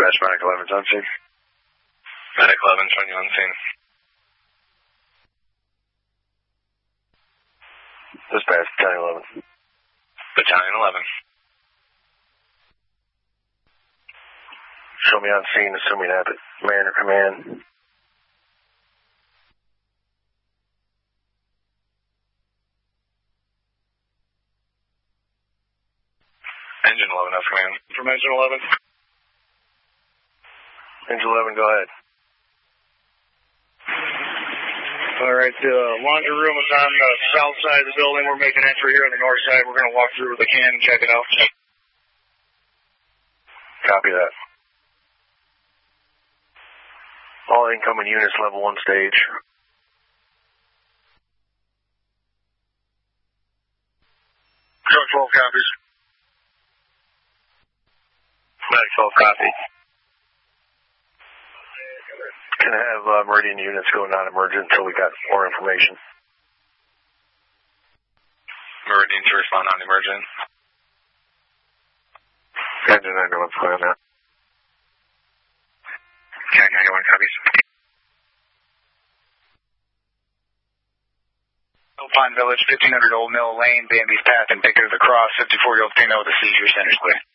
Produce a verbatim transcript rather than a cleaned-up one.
Dispatch, Medic eleven's on scene. Medic eleven, showing you on scene. Dispatch, Battalion eleven. Battalion eleven. Show me on scene, assuming Abbott. Mariner command. Engine eleven, that's command. From Engine eleven. Engine eleven, go ahead. Alright, the laundry room is on the south side of the building. We're making entry here on the north side. We're going to walk through with a can and check it out. Copy that. All incoming units, level one stage. Truck twelve copies. Medic twelve copy. Can I have uh, Meridian units go non-emergent until we got more information? Meridian to respond non-emergent. Engine ninety-one, plan that. Okay, ninety-one copies. Pine Village, fifteen hundred Old Mill Lane, Bambi's Path, and Pickett of the Cross, fifty-four-year-old female with a seizure, centers clear.